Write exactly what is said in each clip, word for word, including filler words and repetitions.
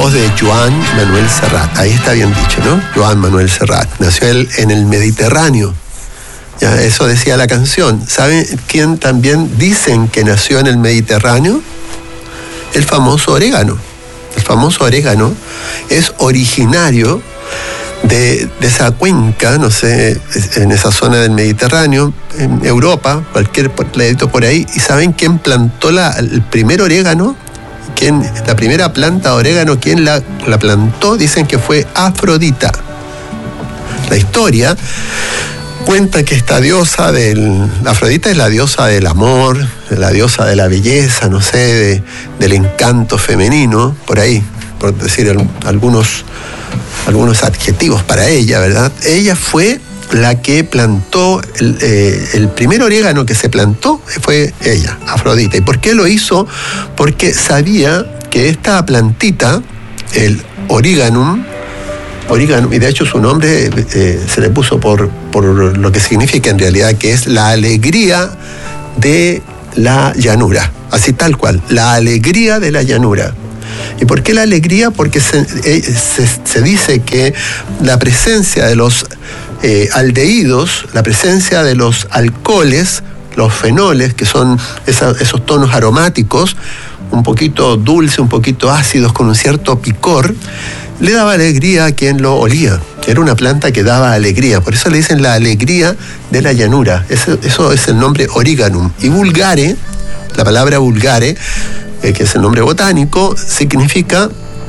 hijos de Joan Manuel Serrat. Ahí está bien dicho, ¿no? Joan Manuel Serrat. Nació él en el Mediterráneo. Ya, eso decía la canción. ¿Saben quién también dicen que nació en el Mediterráneo? El famoso orégano. El famoso orégano es originario de, de esa cuenca, no sé, en esa zona del Mediterráneo, en Europa, cualquier ladito por ahí. ¿Y saben quién plantó la, el primer orégano? ¿Quién, la primera planta de orégano, quién la, la plantó? Dicen que fue Afrodita. La historia cuenta que esta diosa del... Afrodita es la diosa del amor, la diosa de la belleza, no sé, de, del encanto femenino, por ahí, por decir algunos, algunos adjetivos para ella, ¿verdad? Ella fue la que plantó, el, eh, el primer orégano que se plantó fue ella, Afrodita. ¿Y por qué lo hizo? Porque sabía que esta plantita, el origanum, Origanum, y de hecho su nombre eh, se le puso por, por lo que significa en realidad, que es la alegría de la llanura, así tal cual, la alegría de la llanura. ¿Y por qué la alegría? Porque se, eh, se, se dice que la presencia de los eh, aldehídos, la presencia de los alcoholes, los fenoles, que son esa, esos tonos aromáticos, un poquito dulce, un poquito ácidos, con un cierto picor, le daba alegría a quien lo olía. Era una planta que daba alegría. Por eso le dicen la alegría de la llanura. Eso, eso es el nombre origanum. Y vulgare, la palabra vulgare, eh, que es el nombre botánico, significa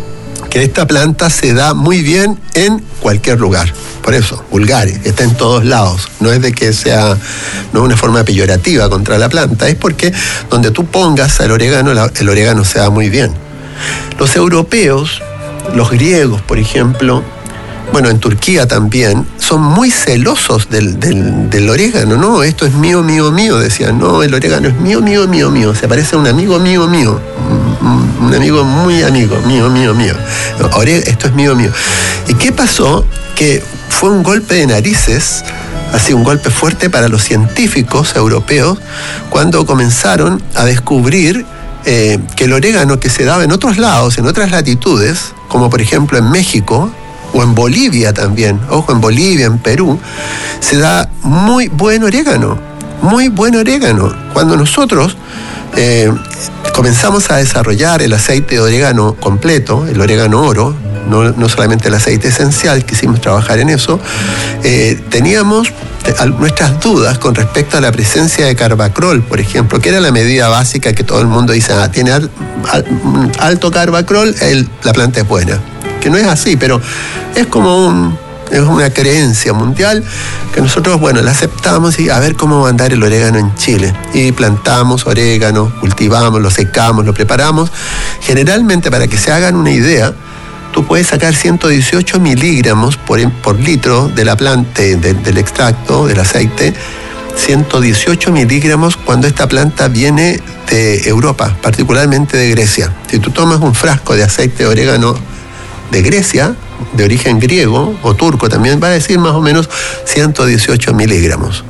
que esta planta se da muy bien en cualquier lugar. Por eso, vulgare, está en todos lados. No es de que sea, no es una forma peyorativa contra la planta, es porque donde tú pongas el orégano, el orégano se da muy bien. Los europeos, los griegos, por ejemplo, bueno, en Turquía también, son muy celosos del, del, del orégano, ¿no? Esto es mío, mío, mío, decían. No, el orégano es mío, mío, mío, mío. Se parece a un amigo mío, mío. Un, un amigo muy amigo, mío, mío, mío. Esto es mío, mío. ¿Y qué pasó? Que fue un golpe de narices, así un golpe fuerte para los científicos europeos, cuando comenzaron a descubrir eh, que el orégano que se daba en otros lados, en otras latitudes, como por ejemplo en México, o en Bolivia también, ojo, en Bolivia, en Perú, se da muy buen orégano, muy buen orégano. Cuando nosotros eh, comenzamos a desarrollar el aceite de orégano completo, el orégano oro, no, no solamente el aceite esencial, quisimos trabajar en eso, eh, teníamos nuestras dudas con respecto a la presencia de carbacrol, por ejemplo, que era la medida básica que todo el mundo dice, ah, tiene al, al, alto carbacrol, el, la planta es buena. Que no es así, pero es como un, es una creencia mundial que nosotros, bueno, la aceptamos y a ver cómo va a andar el orégano en Chile. Y plantamos orégano, cultivamos, lo secamos, lo preparamos. Generalmente, para que se hagan una idea, tú puedes sacar ciento dieciocho miligramos por, por litro de la planta, de, del extracto, del aceite, ciento dieciocho miligramos cuando esta planta viene de Europa, particularmente de Grecia. Si tú tomas un frasco de aceite de orégano de Grecia, de origen griego o turco también, va a decir más o menos ciento dieciocho miligramos.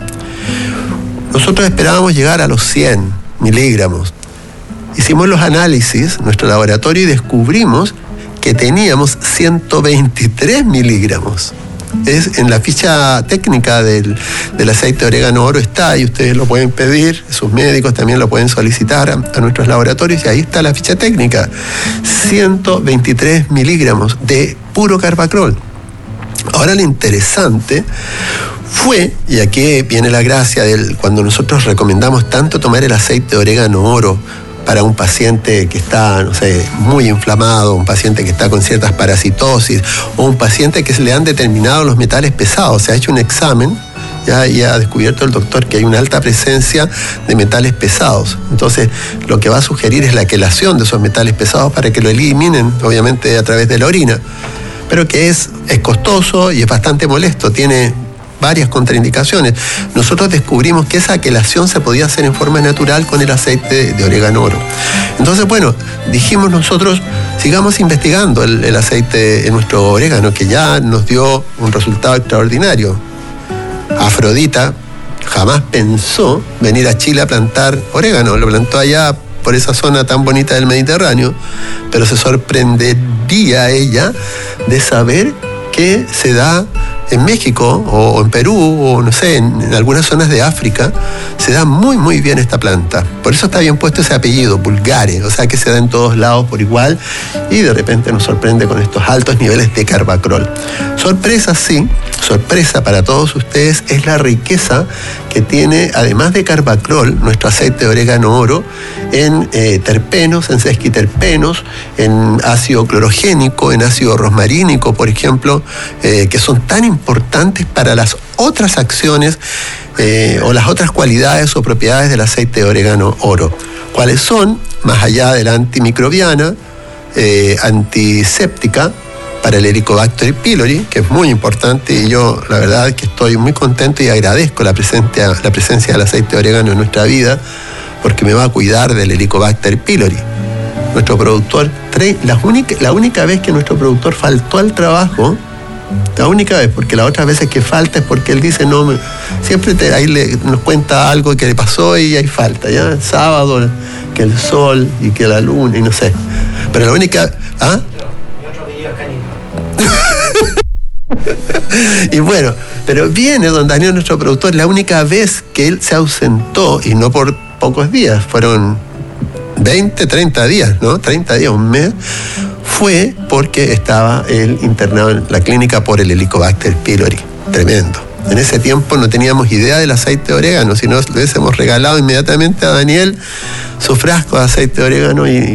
Nosotros esperábamos llegar a los cien miligramos. Hicimos los análisis, nuestro laboratorio, y descubrimos que teníamos ciento veintitrés miligramos. Es en la ficha técnica del, del aceite de orégano oro está, y ustedes lo pueden pedir, sus médicos también lo pueden solicitar a, a nuestros laboratorios, y ahí está la ficha técnica, ciento veintitrés miligramos de puro carbacrol. Ahora lo interesante fue, y aquí viene la gracia del cuando nosotros recomendamos tanto tomar el aceite de orégano oro para un paciente que está, no sé, muy inflamado, un paciente que está con ciertas parasitosis, o un paciente que se le han determinado los metales pesados. Se ha hecho un examen, ya, y ha descubierto el doctor que hay una alta presencia de metales pesados. Entonces, lo que va a sugerir es la quelación de esos metales pesados para que lo eliminen, obviamente, a través de la orina. Pero que es, es costoso y es bastante molesto, tiene varias contraindicaciones. Nosotros descubrimos que esa quelación se podía hacer en forma natural con el aceite de orégano oro. Entonces, bueno, dijimos nosotros, sigamos investigando el, el aceite en nuestro orégano, que ya nos dio un resultado extraordinario. Afrodita jamás pensó venir a Chile a plantar orégano, lo plantó allá por esa zona tan bonita del Mediterráneo, pero se sorprendería moriría ella de saber que se da en México o en Perú o no sé, en, en algunas zonas de África, se da muy muy bien esta planta. Por eso está bien puesto ese apellido, Bulgare, o sea que se da en todos lados por igual y de repente nos sorprende con estos altos niveles de carbacrol. Sorpresa sí, sorpresa para todos ustedes es la riqueza que tiene, además de carbacrol, nuestro aceite de orégano oro, en eh, terpenos, en sesquiterpenos, en ácido clorogénico, en ácido rosmarínico, por ejemplo, eh, que son tan importantes para las otras acciones eh, o las otras cualidades o propiedades del aceite de orégano oro. ¿Cuáles son? Más allá de la antimicrobiana, eh, antiséptica, para el Helicobacter pylori, que es muy importante, y yo la verdad es que estoy muy contento y agradezco la presencia, la presencia del aceite de orégano en nuestra vida, porque me va a cuidar del Helicobacter pylori. Nuestro productor, la única, la única vez que nuestro productor faltó al trabajo, la única vez, porque las otras veces que falta es porque él dice, no, me, siempre te, ahí le, nos cuenta algo que le pasó y hay falta, ¿ya? El sábado, que el sol y que la luna y no sé. Pero la única... ¿Ah? Y bueno, pero viene don Daniel, nuestro productor, la única vez que él se ausentó, y no por pocos días, fueron veinte, treinta días, ¿no? treinta días, un mes, fue porque estaba él internado en la clínica por el Helicobacter pylori. Tremendo. En ese tiempo no teníamos idea del aceite de orégano, si no le hubiésemos regalado inmediatamente a Daniel su frasco de aceite de orégano y...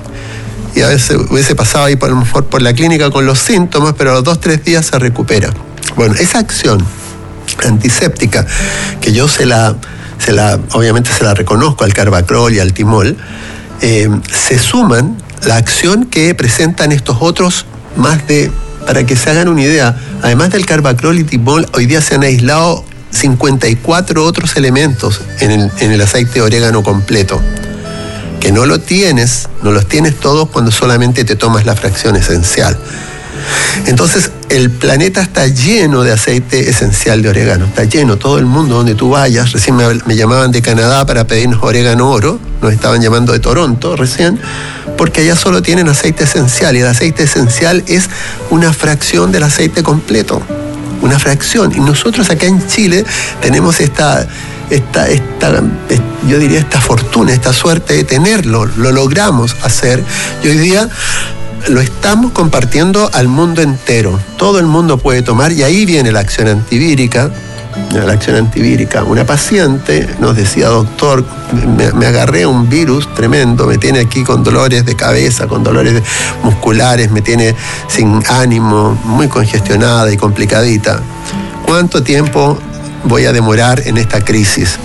y a veces hubiese pasado ahí por, a lo mejor por la clínica con los síntomas, pero a los dos, tres días se recupera. Bueno, esa acción antiséptica, que yo se la, se la obviamente se la reconozco al carbacrol y al timol, eh, se suman la acción que presentan estos otros más de, para que se hagan una idea, además del carbacrol y timol, hoy día se han aislado cincuenta y cuatro otros elementos en el, en el aceite de orégano completo, que no lo tienes, no los tienes todos cuando solamente te tomas la fracción esencial. Entonces, el planeta está lleno de aceite esencial de orégano, está lleno, todo el mundo donde tú vayas. Recién me, me llamaban de Canadá para pedirnos orégano oro, nos estaban llamando de Toronto recién, porque allá solo tienen aceite esencial, y el aceite esencial es una fracción del aceite completo, una fracción. Y nosotros acá en Chile tenemos esta... Esta, esta, yo diría esta fortuna, esta suerte de tenerlo, lo logramos hacer y hoy día lo estamos compartiendo al mundo entero. Todo el mundo puede tomar y ahí viene la acción antivírica. La acción antivírica. Una paciente nos decía, doctor, me, me agarré un virus tremendo, me tiene aquí con dolores de cabeza, con dolores musculares, me tiene sin ánimo, muy congestionada y complicadita. ¿Cuánto tiempo voy a demorar en esta crisis?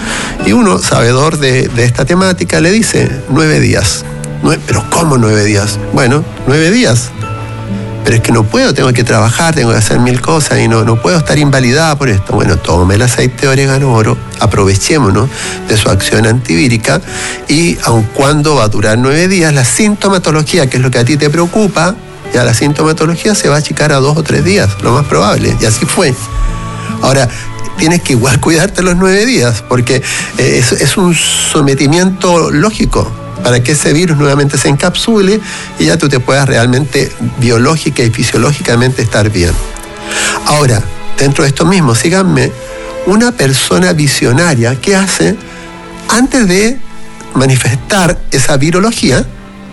Y uno, sabedor de, de esta temática, le dice, nueve días. Nueve, ¿Pero cómo nueve días? Bueno, nueve días. Pero es que no puedo, tengo que trabajar, tengo que hacer mil cosas y no, no puedo estar invalidada por esto. Bueno, tome el aceite de orégano oro, aprovechémonos de su acción antivírica y aun cuando va a durar nueve días, la sintomatología, que es lo que a ti te preocupa, ya la sintomatología se va a achicar a dos o tres días, lo más probable, y así fue. Ahora, tienes que igual cuidarte los nueve días, porque eh, es, es un sometimiento lógico para que ese virus nuevamente se encapsule y ya tú te puedas realmente biológica y fisiológicamente estar bien. Ahora, dentro de esto mismo, síganme, una persona visionaria, ¿qué hace? Antes de manifestar esa virología,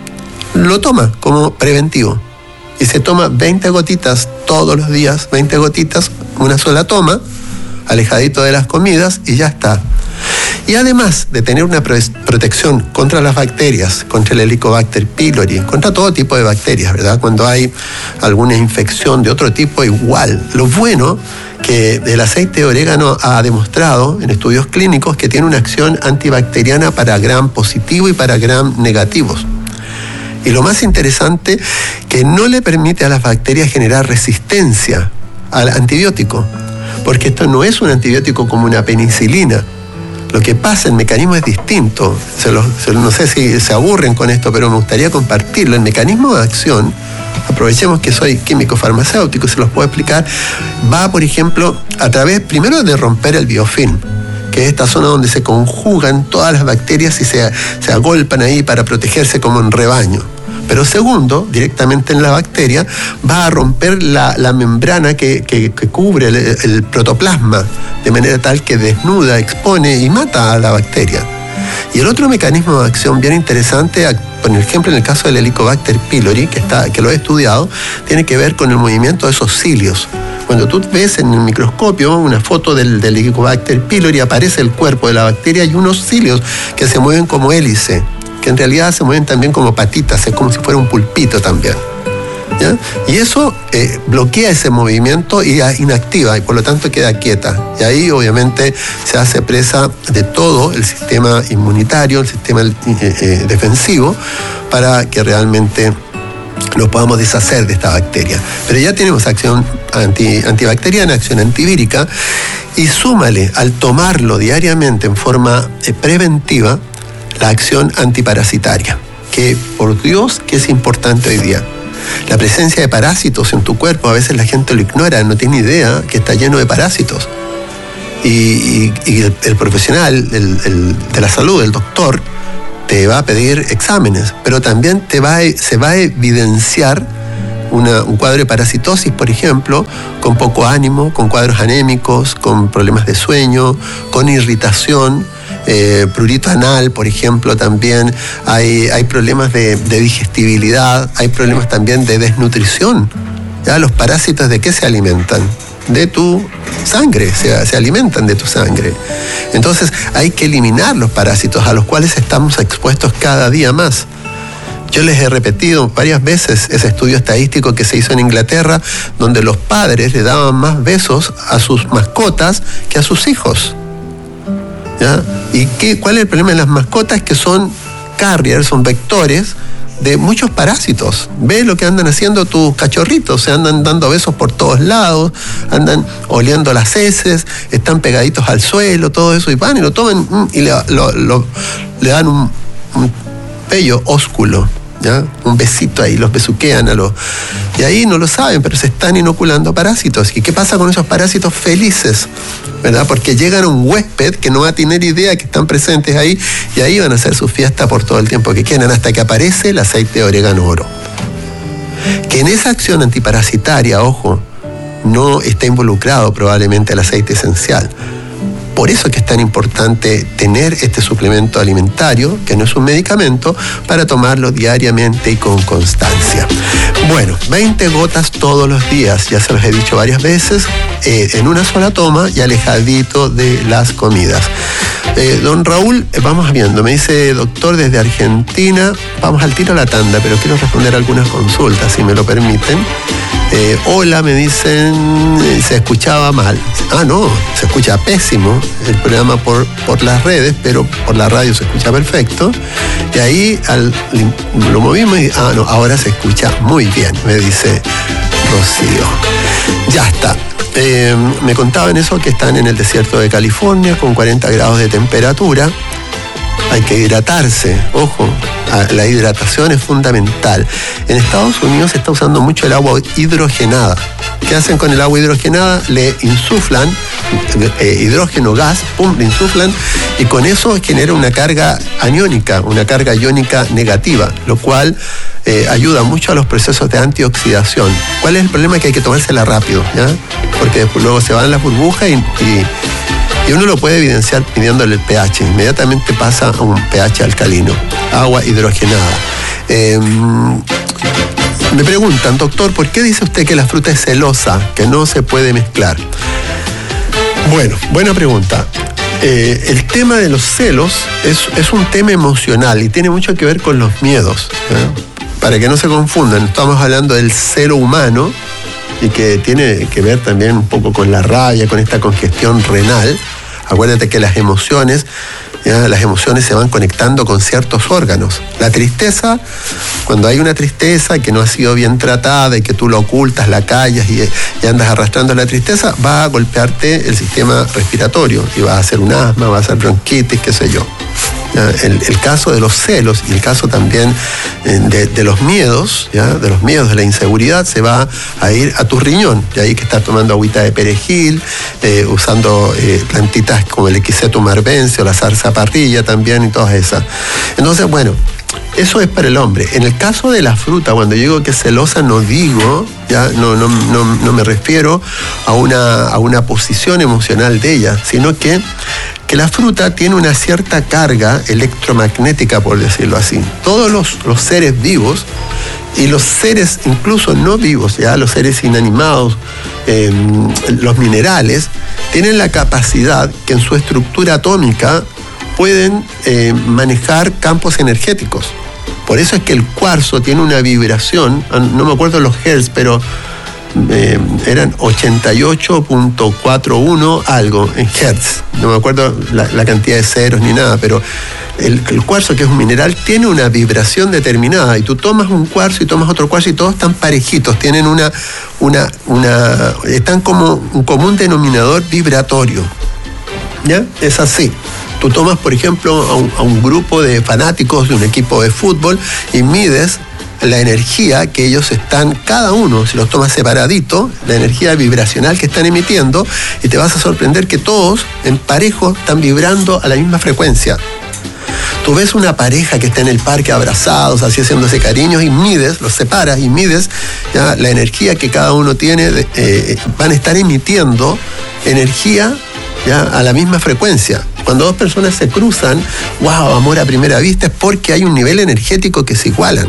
lo toma como preventivo. Y se toma veinte gotitas todos los días, veinte gotitas, una sola toma, alejadito de las comidas y ya está. Y además de tener una protección contra las bacterias, contra el Helicobacter pylori, contra todo tipo de bacterias, ¿verdad? Cuando hay alguna infección de otro tipo, igual. Lo bueno que el aceite de orégano ha demostrado en estudios clínicos que tiene una acción antibacteriana para gram positivo y para gram negativos. Y lo más interesante, que no le permite a las bacterias generar resistencia al antibiótico, porque esto no es un antibiótico como una penicilina. Lo que pasa, el mecanismo es distinto. Se lo, se, no sé si se aburren con esto, pero me gustaría compartirlo. El mecanismo de acción, aprovechemos que soy químico farmacéutico, se los puedo explicar, va, por ejemplo, a través, primero, de romper el biofilm, que es esta zona donde se conjugan todas las bacterias y se, se agolpan ahí para protegerse como en rebaño. Pero segundo, directamente en la bacteria, va a romper la, la membrana que, que, que cubre el, el protoplasma, de manera tal que desnuda, expone y mata a la bacteria. Y el otro mecanismo de acción bien interesante, por ejemplo en el caso del Helicobacter pylori, que, está, que lo he estudiado, tiene que ver con el movimiento de esos cilios. Cuando tú ves en el microscopio una foto del, del Helicobacter pylori, aparece el cuerpo de la bacteria y unos cilios que se mueven como hélice, que en realidad se mueven también como patitas, es como si fuera un pulpito también. ¿Ya? Y eso eh, bloquea ese movimiento y inactiva, y por lo tanto queda quieta. Y ahí obviamente se hace presa de todo el sistema inmunitario, el sistema eh, eh, defensivo, para que realmente nos podamos deshacer de esta bacteria. Pero ya tenemos acción anti, antibacteriana, acción antivírica, y súmale al tomarlo diariamente en forma eh, preventiva la acción antiparasitaria, que por Dios que es importante hoy día. La presencia de parásitos en tu cuerpo, a veces la gente lo ignora, no tiene idea que está lleno de parásitos. Y, y, y el, el profesional el, el, de la salud, el doctor, te va a pedir exámenes, pero también te va a, se va a evidenciar una, un cuadro de parasitosis, por ejemplo, con poco ánimo, con cuadros anémicos, con problemas de sueño, con irritación. Eh, prurito anal, por ejemplo, también hay, hay problemas de, de digestibilidad, hay problemas también de desnutrición. ¿Ya? Los parásitos, ¿de qué se alimentan? De tu sangre, se, se alimentan de tu sangre. Entonces hay que eliminar los parásitos a los cuales estamos expuestos cada día más. Yo les he repetido varias veces ese estudio estadístico que se hizo en Inglaterra, donde los padres le daban más besos a sus mascotas que a sus hijos. ¿Ya? ¿Y qué, cuál es el problema de las mascotas? Que son carriers, son vectores de muchos parásitos. Ve lo que andan haciendo tus cachorritos, se andan dando besos por todos lados, andan oliendo las heces, están pegaditos al suelo, todo eso, y van y lo toman y le, lo, lo, le dan un, un bello ósculo, ¿ya? Un besito ahí, los besuquean a los... Y ahí no lo saben, pero se están inoculando parásitos. ¿Y qué pasa con esos parásitos felices? ¿Verdad? Porque llegan a un huésped que no va a tener idea que están presentes ahí, y ahí van a hacer su fiesta por todo el tiempo que quieran, hasta que aparece el aceite de orégano oro. Que en esa acción antiparasitaria, ojo, no está involucrado probablemente el aceite esencial. Por eso es que es tan importante tener este suplemento alimentario, que no es un medicamento, para tomarlo diariamente y con constancia. Bueno, veinte gotas todos los días, ya se los he dicho varias veces, eh, en una sola toma y alejadito de las comidas. Eh, don Raúl, eh, vamos viendo, me dice doctor desde Argentina, vamos al tiro a la tanda, pero quiero responder algunas consultas, si me lo permiten. Eh, hola, me dicen, eh, se escuchaba mal. Ah, no, se escucha pésimo el programa por, por las redes, pero por la radio se escucha perfecto. Y ahí al, lo movimos y, ah, no, ahora se escucha muy bien, me dice Rocío. Ya está. Eh, me contaban eso, que están en el desierto de California con cuarenta grados de temperatura. Hay que hidratarse, ojo, la hidratación es fundamental. En Estados Unidos se está usando mucho el agua hidrogenada. ¿Qué hacen con el agua hidrogenada? Le insuflan eh, hidrógeno gas, pum, le insuflan, y con eso genera una carga aniónica, una carga iónica negativa, lo cual eh, ayuda mucho a los procesos de antioxidación. ¿Cuál es el problema? Que hay que tomársela rápido, ¿ya? Porque después luego se van las burbujas y... y Y uno lo puede evidenciar midiéndole el pH. Inmediatamente pasa a un pH alcalino, agua hidrogenada. Eh, me preguntan, doctor, ¿por qué dice usted que la fruta es celosa, que no se puede mezclar? Bueno, buena pregunta. Eh, el tema de los celos es, es un tema emocional y tiene mucho que ver con los miedos, ¿eh? Para que no se confundan, estamos hablando del celo humano, y que tiene que ver también un poco con la rabia, con esta congestión renal. Acuérdate que las emociones, ya, las emociones se van conectando con ciertos órganos. La tristeza, cuando hay una tristeza que no ha sido bien tratada y que tú la ocultas, la callas y, y andas arrastrando la tristeza, va a golpearte el sistema respiratorio y va a hacer un asma, va a hacer bronquitis, qué sé yo. El, el caso de los celos y el caso también de, de los miedos, ¿ya? de los miedos, de la inseguridad, se va a ir a tu riñón. Y ahí que estás tomando agüita de perejil, eh, usando eh, plantitas como el Equisetum arbense o la zarza parrilla también y todas esas. Entonces, bueno, Eso es para el hombre. En el caso de la fruta, cuando yo digo que es celosa, no digo, ya no, no, no, no me refiero a una, a una posición emocional de ella, sino que, que la fruta tiene una cierta carga electromagnética, por decirlo así. Todos los, los seres vivos y los seres incluso no vivos, ya los seres inanimados, eh, los minerales, tienen la capacidad que en su estructura atómica pueden eh, manejar campos energéticos. Por eso es que el cuarzo tiene una vibración, no me acuerdo los hertz, pero eh, eran ochenta y ocho punto cuarenta y uno algo en hertz. No me acuerdo la, la cantidad de ceros ni nada, pero el, el cuarzo, que es un mineral, tiene una vibración determinada. Y tú tomas un cuarzo y tomas otro cuarzo y todos están parejitos, tienen una, una, una, están como un común denominador vibratorio. ¿Ya? Es así. Tú tomas, por ejemplo, a un, a un grupo de fanáticos de un equipo de fútbol y mides la energía que ellos están, cada uno, si los tomas separadito, la energía vibracional que están emitiendo, y te vas a sorprender que todos en parejo están vibrando a la misma frecuencia. Tú ves una pareja que está en el parque abrazados, así haciéndose cariños, y mides, los separas y mides ya la energía que cada uno tiene, de, eh, van a estar emitiendo energía ya a la misma frecuencia. Cuando dos personas se cruzan, wow, amor a primera vista, es porque hay un nivel energético que se igualan.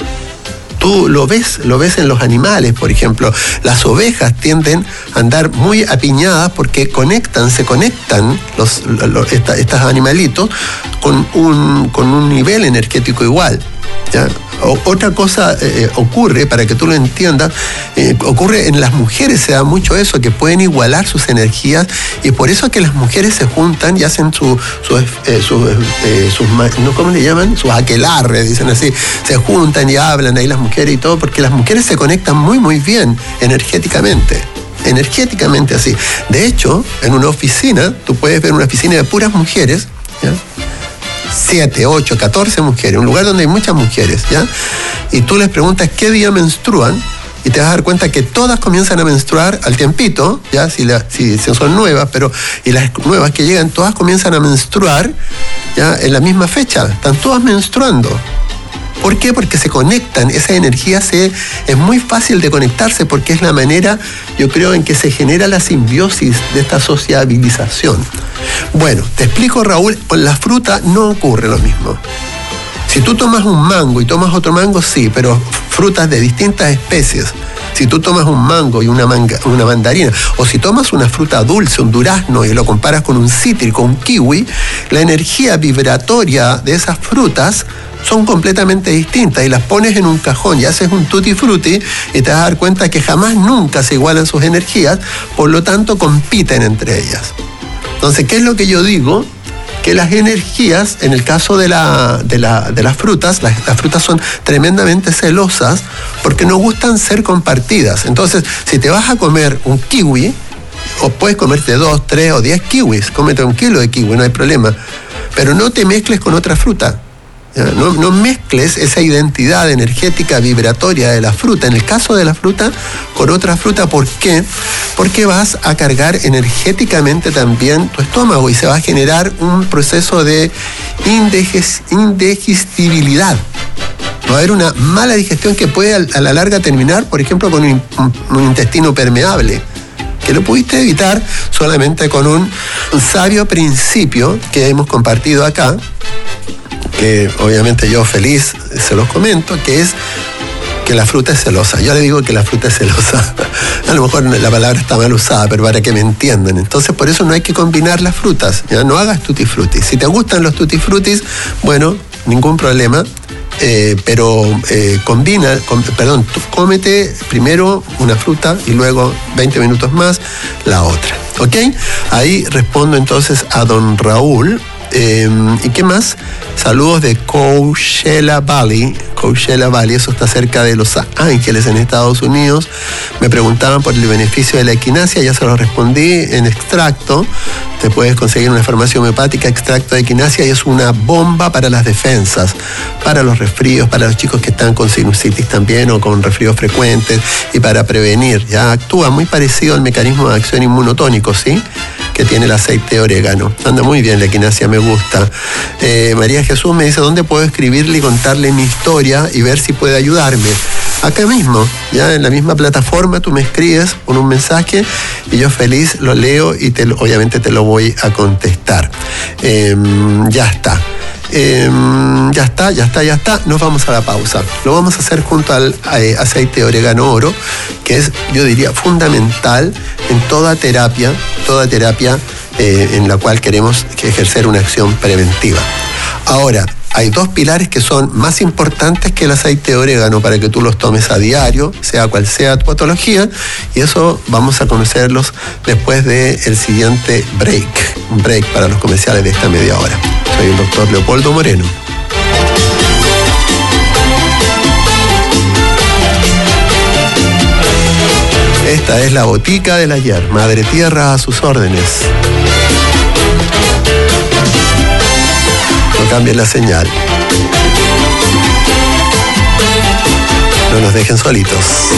Tú lo ves, lo ves en los animales, por ejemplo. Las ovejas tienden a andar muy apiñadas porque conectan, se conectan los, los, esta, estos animalitos con un, con un nivel energético igual, ¿ya? O, otra cosa eh, ocurre, para que tú lo entiendas, eh, ocurre en las mujeres, se da mucho eso, que pueden igualar sus energías, y por eso es que las mujeres se juntan y hacen su, su, eh, su, eh, sus, ¿no? ¿Cómo le llaman? Sus aquelarres, dicen así, se juntan y hablan ahí las mujeres y todo, porque las mujeres se conectan muy muy bien energéticamente. Energéticamente así. De hecho, en una oficina, tú puedes ver una oficina de puras mujeres, ¿ya? siete, ocho, catorce mujeres, un lugar donde hay muchas mujeres, ¿ya? Y tú les preguntas qué día menstruan, y te vas a dar cuenta que todas comienzan a menstruar al tiempito, ¿ya? Si, la, si, si son nuevas, pero y las nuevas que llegan, todas comienzan a menstruar, ¿ya? En la misma fecha, están todas menstruando. ¿Por qué? Porque se conectan, esa energía se, es muy fácil de conectarse, porque es la manera, yo creo, en que se genera la simbiosis de esta sociabilización. Bueno, te explico, Raúl, con la fruta no ocurre lo mismo. Si tú tomas un mango y tomas otro mango, sí, pero frutas de distintas especies. Si tú tomas un mango y una, manga, una mandarina, o si tomas una fruta dulce, un durazno, y lo comparas con un cítrico, un kiwi, la energía vibratoria de esas frutas son completamente distintas, y las pones en un cajón y haces un tutti frutti y te vas a dar cuenta que jamás nunca se igualan sus energías, por lo tanto compiten entre ellas. Entonces, ¿qué es lo que yo digo? Que las energías, en el caso de, la, de, la, de las frutas, las, las frutas son tremendamente celosas porque no gustan ser compartidas. Entonces, si te vas a comer un kiwi, o puedes comerte dos, tres o diez kiwis, cómete un kilo de kiwi, no hay problema, pero no te mezcles con otra fruta. No, no mezcles esa identidad energética vibratoria de la fruta, en el caso de la fruta, con otra fruta. ¿Por qué? Porque vas a cargar energéticamente también tu estómago y se va a generar un proceso de indigestibilidad. Va a haber una mala digestión que puede a la larga terminar, por ejemplo, con un, un intestino permeable, que lo pudiste evitar solamente con un, un sabio principio que hemos compartido acá, que obviamente yo feliz se los comento, que es que la fruta es celosa. Yo le digo que la fruta es celosa. A lo mejor la palabra está mal usada, pero para que me entiendan. Entonces, por eso no hay que combinar las frutas, ¿ya? No hagas tutti frutti. Si te gustan los tutti frutis, bueno, ningún problema. Eh, pero eh, combina, con, perdón, tú cómete primero una fruta y luego veinte minutos más la otra. ¿Ok? Ahí respondo entonces a don Raúl. Eh, ¿Y qué más? Saludos de Coachella Valley. Coachella Valley, eso está cerca de Los Ángeles, en Estados Unidos. Me preguntaban por el beneficio de la equinacia, ya se lo respondí en extracto. Te puedes conseguir una farmacia homeopática, extracto de equinacia, y es una bomba para las defensas, para los resfríos, para los chicos que están con sinusitis también o con resfríos frecuentes, y para prevenir. Ya actúa muy parecido al mecanismo de acción inmunotónico, ¿sí? Que que tiene el aceite de orégano. Anda muy bien la equinacia, me gusta. Eh, María Jesús me dice, ¿dónde puedo escribirle y contarle mi historia y ver si puede ayudarme? Acá mismo, ya en la misma plataforma, tú me escribes con un mensaje y yo feliz lo leo y te, obviamente te lo voy a contestar. Eh, ya está. Eh, ya está, ya está, ya está. Nos vamos a la pausa. Lo vamos a hacer junto al eh, aceite de orégano oro, que es, yo diría, fundamental en toda terapia, toda terapia eh, en la cual queremos ejercer una acción preventiva. Ahora, hay dos pilares que son más importantes que el aceite de orégano para que tú los tomes a diario, sea cual sea tu patología, y eso vamos a conocerlos después del siguiente break, un break para los comerciales de esta media hora. Soy el doctor Leopoldo Moreno. Esta es la botica del ayer, Madre Tierra a sus órdenes. No cambien la señal. No nos dejen solitos.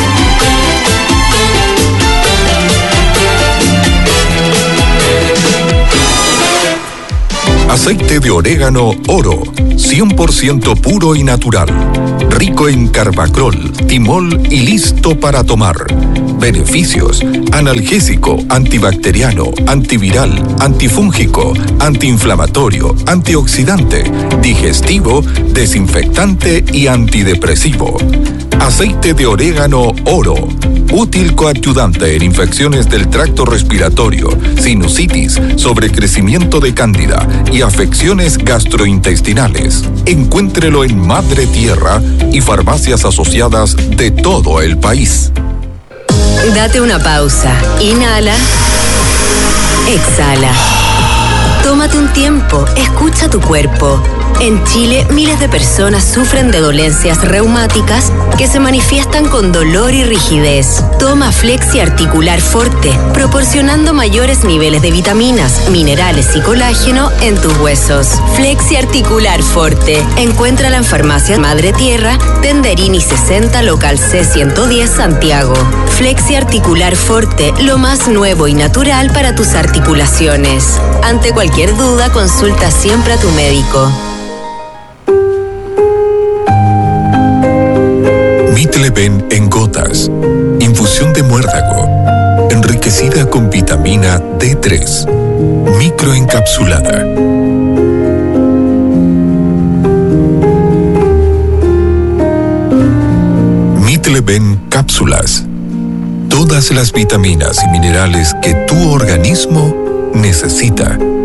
Aceite de orégano oro, cien por ciento puro y natural. Rico en carbacrol, timol y listo para tomar. Beneficios: analgésico, antibacteriano, antiviral, antifúngico, antiinflamatorio, antioxidante, digestivo, desinfectante y antidepresivo. Aceite de orégano oro, útil coadyuvante en infecciones del tracto respiratorio, sinusitis, sobrecrecimiento de cándida y afecciones gastrointestinales. Encuéntrelo en Madre Tierra y farmacias asociadas de todo el país. Date una pausa. Inhala. Exhala. Tómate un tiempo. Escucha tu cuerpo. En Chile, miles de personas sufren de dolencias reumáticas que se manifiestan con dolor y rigidez. Toma Flexi Articular Forte, proporcionando mayores niveles de vitaminas, minerales y colágeno en tus huesos. Flexi Articular Forte. Encuéntrala en Farmacia Madre Tierra, Tenderini sesenta, local C ciento diez, Santiago. Flexi Articular Forte, lo más nuevo y natural para tus articulaciones. Ante cualquier duda, consulta siempre a tu médico. Mitleben en gotas, infusión de muérdago, enriquecida con vitamina D tres, microencapsulada. Mitleben cápsulas, todas las vitaminas y minerales que tu organismo necesita.